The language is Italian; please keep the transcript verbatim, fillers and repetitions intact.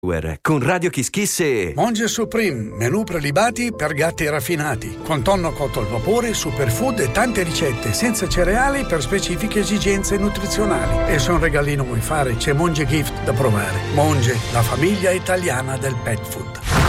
Con Radio Kiss Kiss e Monge Supreme, menù prelibati per gatti raffinati, con tonno cotto al vapore, superfood e tante ricette senza cereali per specifiche esigenze nutrizionali. E se un regalino vuoi fare, c'è Monge Gift da provare. Monge, la famiglia italiana del pet food.